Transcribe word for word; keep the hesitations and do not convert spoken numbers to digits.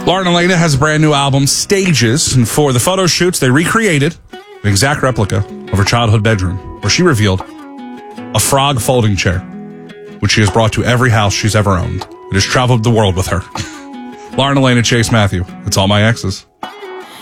Lauren Elena has a brand new album, Stages, and for the photo shoots, they recreated an exact replica of her childhood bedroom, where she revealed a frog folding chair, which she has brought to every house she's ever owned. It has traveled the world with her. Lauren Elena, Chase Matthew. It's All My Exes.